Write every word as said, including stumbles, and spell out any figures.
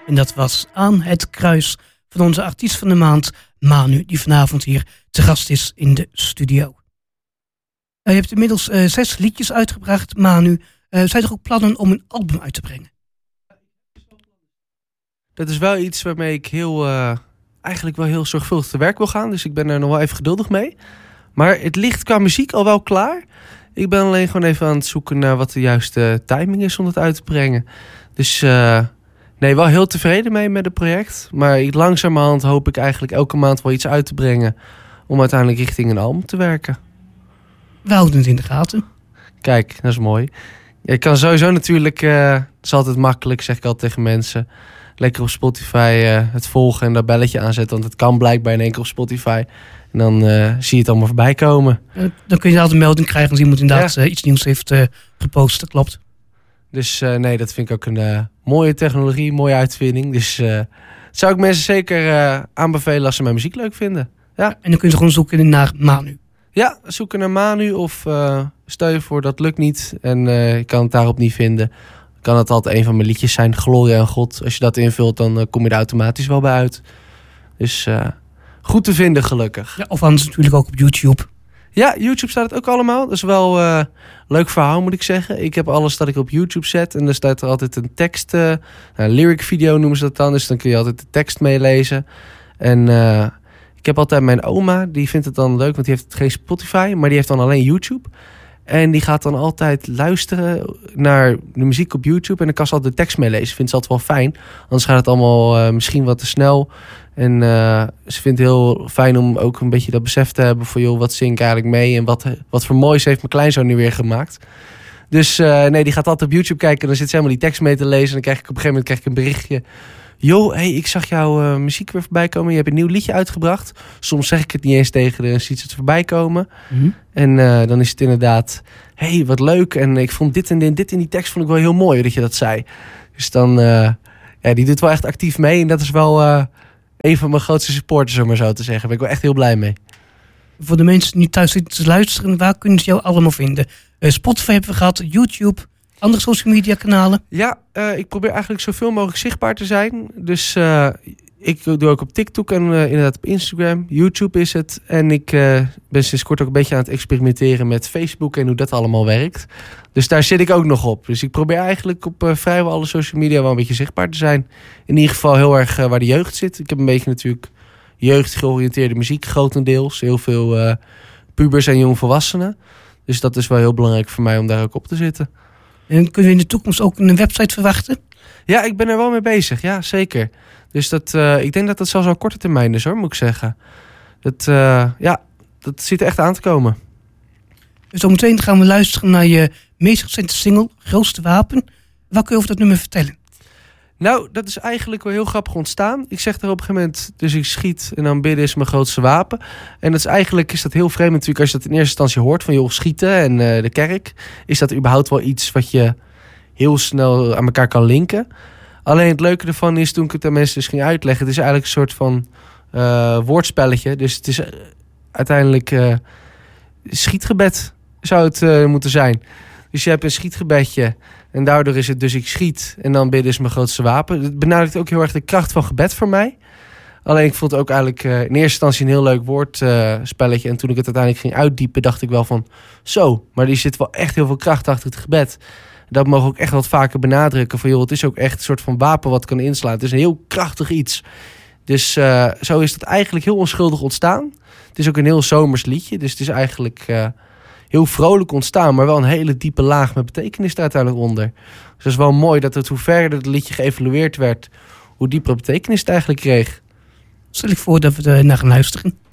En dat was Aan het Kruis van onze artiest van de maand, Manu, die vanavond hier te gast is in de studio. Uh, je hebt inmiddels uh, zes liedjes uitgebracht, Manu. Uh, zijn er ook plannen om een album uit te brengen? Dat is wel iets waarmee ik heel, uh, eigenlijk wel heel zorgvuldig te werk wil gaan. Dus ik ben er nog wel even geduldig mee. Maar het ligt qua muziek al wel klaar. Ik ben alleen gewoon even aan het zoeken naar wat de juiste timing is om het uit te brengen. Dus uh, nee, wel heel tevreden mee met het project. Maar langzamerhand hoop ik eigenlijk elke maand wel iets uit te brengen om uiteindelijk richting een album te werken. We houden het in de gaten. Kijk, dat is mooi. Je kan sowieso natuurlijk, uh, het is altijd makkelijk, zeg ik altijd tegen mensen, lekker op Spotify uh, het volgen en dat belletje aanzetten. Want het kan blijkbaar in één keer op Spotify. En dan uh, zie je het allemaal voorbij komen. Uh, dan kun je altijd een melding krijgen als iemand inderdaad ja. uh, iets nieuws heeft uh, gepost. Dat klopt. Dus uh, nee, dat vind ik ook een uh, mooie technologie, mooie uitvinding. Dus uh, dat zou ik mensen zeker uh, aanbevelen als ze mijn muziek leuk vinden. Ja. En dan kun je gewoon zoeken naar Manu. Ja, zoeken naar Manu of uh, stel je voor dat lukt niet en uh, je kan het daarop niet vinden. Kan het altijd een van mijn liedjes zijn, Gloria aan God. Als je dat invult, dan uh, kom je er automatisch wel bij uit. Dus uh, goed te vinden, gelukkig. Ja, of anders natuurlijk ook op YouTube. Ja, YouTube staat het ook allemaal. Dat is wel een uh, leuk verhaal, moet ik zeggen. Ik heb alles dat ik op YouTube zet. En er staat er altijd een tekst, uh, een lyric video noemen ze dat dan. Dus dan kun je altijd de tekst meelezen. En uh, ik heb altijd mijn oma, die vindt het dan leuk, want die heeft geen Spotify, maar die heeft dan alleen YouTube. En die gaat dan altijd luisteren naar de muziek op YouTube. En dan kan ze altijd de tekst meelezen. Vindt ze altijd wel fijn. Anders gaat het allemaal uh, misschien wat te snel. En uh, ze vindt het heel fijn om ook een beetje dat besef te hebben van, joh, wat zing ik eigenlijk mee? En wat, wat voor moois heeft mijn kleinzoon nu weer gemaakt? Dus uh, nee, die gaat altijd op YouTube kijken. En dan zit ze helemaal die tekst mee te lezen. En dan krijg ik op een gegeven moment krijg ik een berichtje. Yo, hey, ik zag jouw uh, muziek weer voorbij komen. Je hebt een nieuw liedje uitgebracht. Soms zeg ik het niet eens tegen haar en ziet ze het voorbij komen. Mm-hmm. En uh, dan is het inderdaad, hey, wat leuk. En ik vond dit en dit, dit in die tekst vond ik wel heel mooi dat je dat zei. Dus dan, uh, ja, die doet wel echt actief mee. En dat is wel uh, een van mijn grootste supporters, om maar zo te zeggen. Daar ben ik wel echt heel blij mee. Voor de mensen die thuis zitten te luisteren, waar kunnen ze jou allemaal vinden? Uh, Spotify hebben we gehad, YouTube, andere social media kanalen? Ja, uh, ik probeer eigenlijk zoveel mogelijk zichtbaar te zijn. Dus uh, ik doe ook op TikTok en uh, inderdaad op Instagram. YouTube is het. En ik uh, ben sinds kort ook een beetje aan het experimenteren met Facebook en hoe dat allemaal werkt. Dus daar zit ik ook nog op. Dus ik probeer eigenlijk op uh, vrijwel alle social media wel een beetje zichtbaar te zijn. In ieder geval heel erg uh, waar de jeugd zit. Ik heb een beetje natuurlijk jeugdgeoriënteerde muziek grotendeels. Heel veel uh, pubers en jongvolwassenen. Dus dat is wel heel belangrijk voor mij om daar ook op te zitten. En kunnen we in de toekomst ook een website verwachten? Ja, ik ben er wel mee bezig. Ja, zeker. Dus dat, uh, ik denk dat dat zelfs al korte termijn is, hoor, moet ik zeggen. Dat, uh, ja, dat zit er echt aan te komen. Dus zometeen gaan we luisteren naar je meest recente single, Grootste Wapen. Wat kun je over dat nummer vertellen? Nou, dat is eigenlijk wel heel grappig ontstaan. Ik zeg er op een gegeven moment, dus ik schiet en dan bidden is mijn grootste wapen. En dat is eigenlijk, is dat heel vreemd natuurlijk als je dat in eerste instantie hoort van joh, schieten en uh, de kerk. Is dat überhaupt wel iets wat je heel snel aan elkaar kan linken. Alleen het leuke ervan is, toen ik het aan mensen dus ging uitleggen, het is eigenlijk een soort van uh, woordspelletje. Dus het is uh, uiteindelijk uh, schietgebed zou het uh, moeten zijn. Dus je hebt een schietgebedje en daardoor is het dus ik schiet en dan bidden is mijn grootste wapen. Het benadrukt ook heel erg de kracht van gebed voor mij. Alleen ik vond het ook eigenlijk uh, in eerste instantie een heel leuk woordspelletje. Uh, en toen ik het uiteindelijk ging uitdiepen, dacht ik wel van zo, maar er zit wel echt heel veel kracht achter het gebed. Dat mogen we ook echt wat vaker benadrukken. Van joh, het is ook echt een soort van wapen wat kan inslaan. Het is een heel krachtig iets. Dus uh, zo is het eigenlijk heel onschuldig ontstaan. Het is ook een heel zomers liedje. Dus het is eigenlijk uh, heel vrolijk ontstaan. Maar wel een hele diepe laag met betekenis daar uiteindelijk onder. Dus dat is wel mooi dat het hoe verder het liedje geëvalueerd werd, hoe dieper betekenis het eigenlijk kreeg. Stel ik voor dat we er naar gaan luisteren.